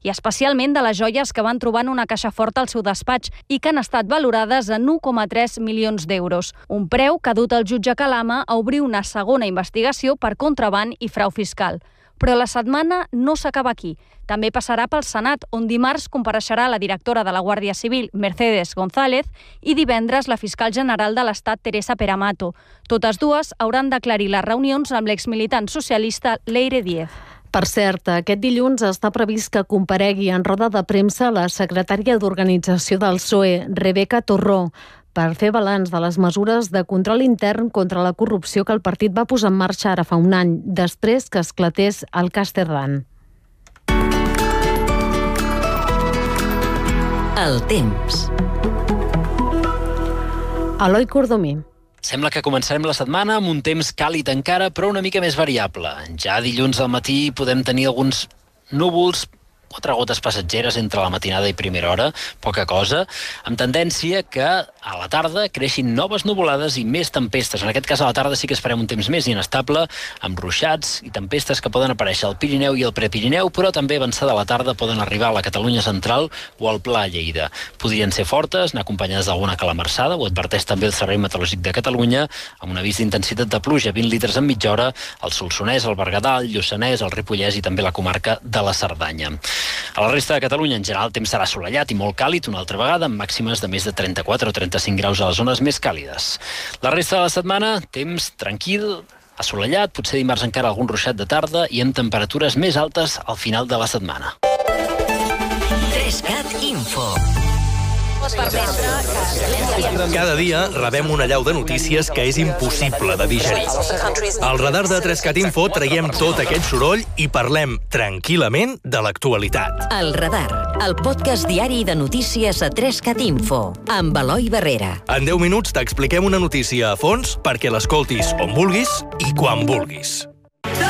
i especialment de les joies que van trobar en una caixa forta al seu despatx i que han estat valorades en 1,3 milions d'euros. Un preu que ha dut el jutge Calama a obrir una segona investigació per contraban i frau fiscal. Però la setmana no s'acaba aquí. També passarà pel Senat, on dimarts compareixerà la directora de la Guàrdia Civil, Mercedes González, i divendres la fiscal general de l'Estat, Teresa Peramato. Totes dues hauran d'aclarir les reunions amb l'exmilitant socialista Leire Díez. Per cert, aquest dilluns està previst que comparegui en roda de premsa la secretària d'Organització del PSOE, Rebeca Torró, per fer balanç de les mesures de control intern contra la corrupció que el partit va posar en marxa ara fa un any, després que esclatés el cas Cerdán. El temps. Eloi Cordomí. Sembla que començarem la setmana amb un temps càlid encara, però una mica més variable. Ja dilluns al matí podem tenir alguns núvols, 4 gotes passatgeres entre la matinada i primera hora, poca cosa, amb tendència que a la tarda creixin noves nuvolades i més tempestes. En aquest cas, a la tarda sí que esperem un temps més inestable, amb ruixats i tempestes que poden aparèixer al Pirineu i al Prepirineu, però també avançada a la tarda poden arribar a la Catalunya central o al Pla Lleida. Podrien ser fortes, anar acompanyades d'alguna calamarsada, ho adverteix també el Servei Meteorològic de Catalunya, amb un avís d'intensitat de pluja, 20 litres en mitja hora, al Solsonès, al Berguedà, al Lluçanès, al Ripollès i també la comarca de la Cerdanya. A la resta de Catalunya, en general, el temps serà assolellat i molt càlid, una altra vegada, amb màximes de més de 34 o 35 graus a les zones més càlides. La resta de la setmana, temps tranquil, assolellat, potser dimarts encara algun ruixat de tarda i amb temperatures més altes al final de la setmana. 3CAT Info. Cada dia rebem una allau de notícies que és impossible de digerir. Al radar de 3CAT Info traiem tot aquest soroll i parlem tranquil·lament de l'actualitat. El radar, el podcast diari de notícies a 3CAT Info, amb Eloi Barrera. En 10 minuts t'expliquem una notícia a fons perquè l'escoltis on vulguis i quan vulguis.